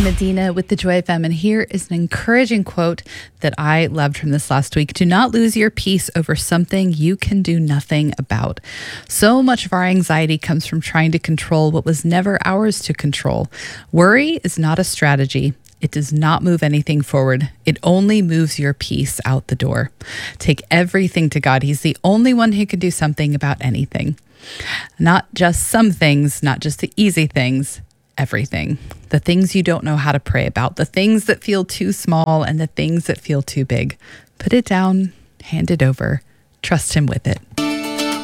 Medina with the Joy FM, and here is an encouraging quote that I loved from this last week. Do not lose your peace over something you can do nothing about. So much of our anxiety comes from trying to control what was never ours to control. Worry is not a strategy. It does not move anything forward. It only moves your peace out the door. Take everything to God. He's the only one who can do something about anything. Not just some things, not just the easy things, everything. The things you don't know how to pray about, the things that feel too small and the things that feel too big. Put it down, hand it over, trust him with it.